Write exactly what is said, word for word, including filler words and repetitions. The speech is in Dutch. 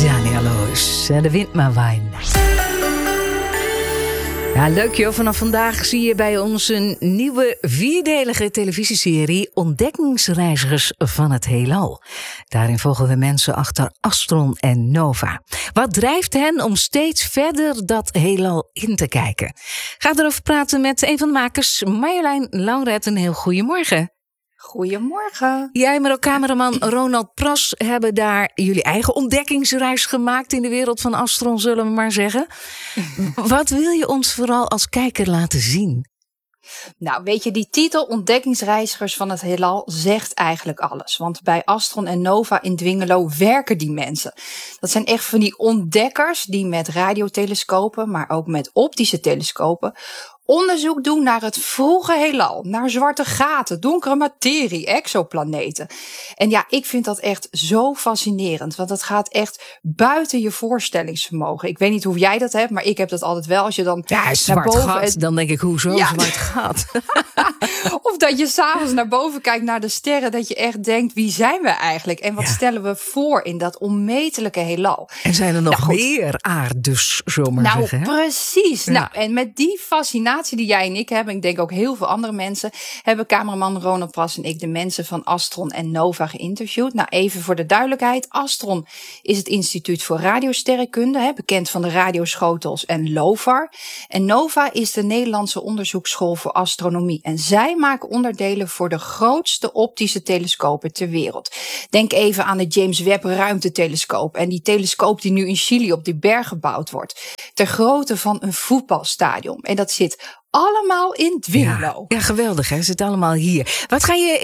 Daniel Loos en de wind maar waait. Ja, leuk joh. Vanaf vandaag zie je bij ons een nieuwe vierdelige televisieserie Ontdekkingsreizigers van het heelal. Daarin volgen we mensen achter Astron en Nova. Wat drijft hen om steeds verder dat heelal in te kijken? Ga erover praten met een van de makers, Marjolein Lauwret. Een heel goedemorgen. Goedemorgen. Jij met ook cameraman Ronald Pras hebben daar jullie eigen ontdekkingsreis gemaakt in de wereld van Astron, zullen we maar zeggen. Wat wil je ons vooral als kijker laten zien? Nou, weet je, die titel Ontdekkingsreizigers van het heelal zegt eigenlijk alles. Want bij Astron en Nova in Dwingelo werken die mensen. Dat zijn echt van die ontdekkers die met radiotelescopen, maar ook met optische telescopen, onderzoek doen naar het vroege heelal, naar zwarte gaten, donkere materie, exoplaneten. En ja, ik vind dat echt zo fascinerend, want dat gaat echt buiten je voorstellingsvermogen. Ik weet niet hoe jij dat hebt, maar ik heb dat altijd wel. Als je dan ja, naar zwart boven gat, dan denk ik, hoezo ja. zwart gat? Of dat je s'avonds naar boven kijkt naar de sterren, dat je echt denkt, wie zijn we eigenlijk? En wat ja. stellen we voor in dat onmetelijke heelal? En zijn er nog nou, meer aardes, zomaar nou, zeggen? Nou, precies. Ja. Nou, en met die fascinatie die jij en ik hebben, ik denk ook heel veel andere mensen, hebben cameraman Ronald Pras en ik de mensen van Astron en Nova geïnterviewd. Nou, even voor de duidelijkheid. Astron is het Instituut voor Radiosterrenkunde, hè, bekend van de radioschotels en LOFAR. En Nova is de Nederlandse onderzoeksschool voor astronomie. En zij maken onderdelen voor de grootste optische telescopen ter wereld. Denk even aan de James Webb ruimtetelescoop en die telescoop die nu in Chili op die berg gebouwd wordt. Ter grootte van een voetbalstadion. En dat zit allemaal in Dwingelo. Ja, ja, geweldig hè. Zit allemaal hier. Wat ga je